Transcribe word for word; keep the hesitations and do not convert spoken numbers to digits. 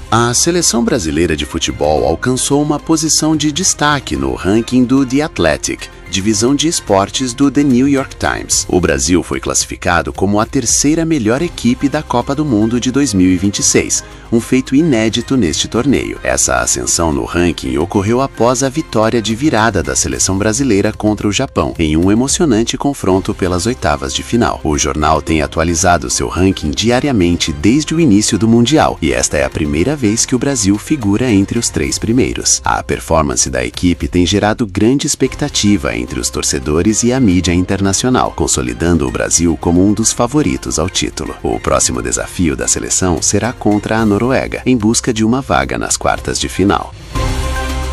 A seleção brasileira de futebol alcançou uma posição de destaque no ranking do The Athletic, divisão de esportes do The New York Times. O Brasil foi classificado como a terceira melhor equipe da Copa do Mundo de dois mil e vinte e seis, um feito inédito neste torneio. Essa ascensão no ranking ocorreu após a vitória de virada da seleção brasileira contra o Japão, em um emocionante confronto pelas oitavas de final. O jornal tem atualizado seu ranking diariamente desde o início do Mundial, e esta é a primeira vez que o Brasil figura entre os três primeiros. A performance da equipe tem gerado grande expectativa entre os torcedores e a mídia internacional, consolidando o Brasil como um dos favoritos ao título. O próximo desafio da seleção será contra a Noruega, em busca de uma vaga nas quartas de final.